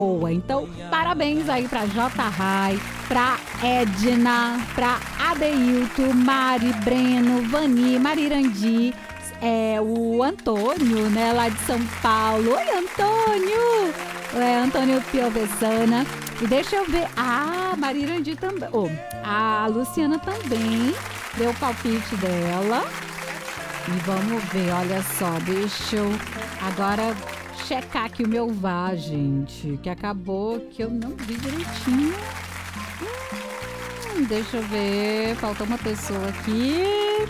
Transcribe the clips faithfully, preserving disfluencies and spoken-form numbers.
boa. Então, parabéns aí pra J. Rai, pra Edna, pra Adeilton, Mari, Breno, Vani, Marirandi, é, o Antônio, né, lá de São Paulo. Oi, Antônio! É, Antônio Piovessana. E deixa eu ver. Ah, Marirandi também. Oh, a Luciana também deu o palpite dela. E vamos ver, olha só. Deixa eu agora checar aqui o meu vá, gente. Que acabou que eu não vi direitinho. Hum, deixa eu ver. Faltou uma pessoa aqui.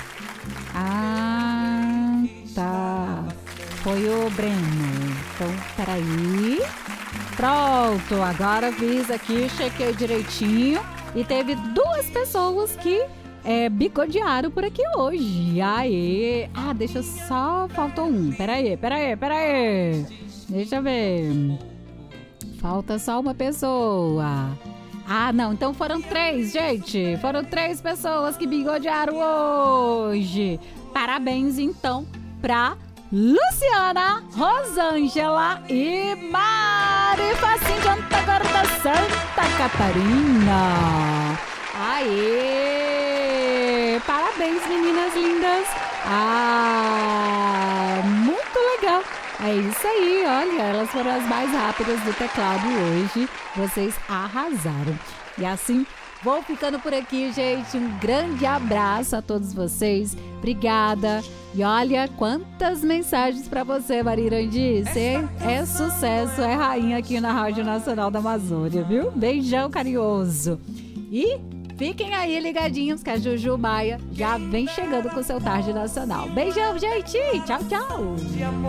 Ah, tá. Foi o Breno. Então, peraí. Pronto, agora fiz aqui, chequei direitinho. E teve duas pessoas que é, bicodearam por aqui hoje. Aê! Ah, deixa eu só... Faltou um. Peraí, peraí, peraí. Deixa eu ver. Falta só uma pessoa. Ah, não. Então foram três, gente. Foram três pessoas que bigodearam hoje. Parabéns, então, pra Luciana, Rosângela e Mari Facinho de Antagorda, Santa Catarina. Aê! Parabéns, meninas lindas. Ah, muito legal. É isso aí, olha, elas foram as mais rápidas do teclado hoje. Vocês arrasaram. E assim, vou ficando por aqui, gente. Um grande abraço a todos vocês. Obrigada. E olha quantas mensagens para você, Marirandi. Você é sucesso, é rainha aqui na Rádio Nacional da Amazônia, viu? Beijão carinhoso. E fiquem aí ligadinhos que a Juju Maia já vem chegando com o seu Tarde Nacional. Beijão, gente. Tchau, tchau.